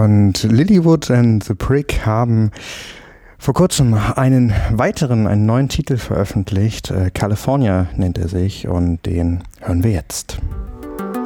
Und Lilywood and the Prick haben vor kurzem einen neuen Titel veröffentlicht. California nennt er sich und den hören wir jetzt.